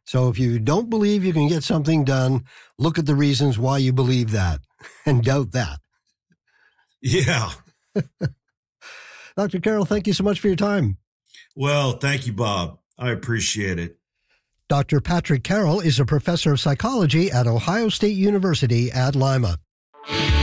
So if you don't believe you can get something done, look at the reasons why you believe that and doubt that. Yeah. Dr. Carroll, thank you so much for your time. Well, thank you, Bob. I appreciate it. Dr. Patrick Carroll is a professor of psychology at Ohio State University at Lima.